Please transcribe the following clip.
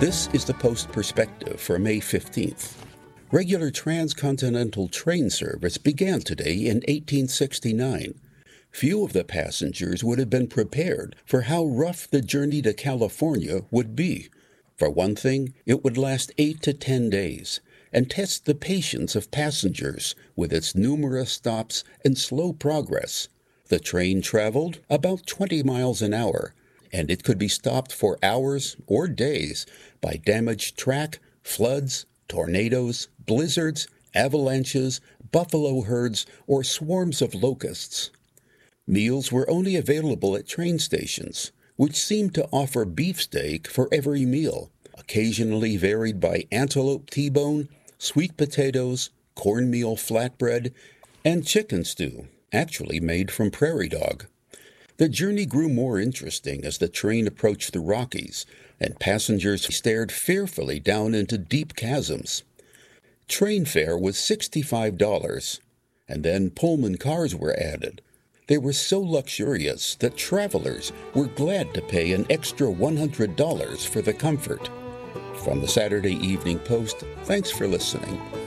This is the Post Perspective for May 15th. Regular transcontinental train service began today in 1869. Few of the passengers would have been prepared for how rough the journey to California would be. For one thing, it would last 8 to 10 days and test the patience of passengers with its numerous stops and slow progress. The train traveled about 20 miles an hour, and it could be stopped for hours or days by damaged track, floods, tornadoes, blizzards, avalanches, buffalo herds, or swarms of locusts. Meals were only available at train stations, which seemed to offer beefsteak for every meal, occasionally varied by antelope T-bone, sweet potatoes, cornmeal flatbread, and chicken stew, actually made from prairie dog. The journey grew more interesting as the train approached the Rockies, and passengers stared fearfully down into deep chasms. Train fare was $65, and then Pullman cars were added. They were so luxurious that travelers were glad to pay an extra $100 for the comfort. From the Saturday Evening Post, thanks for listening.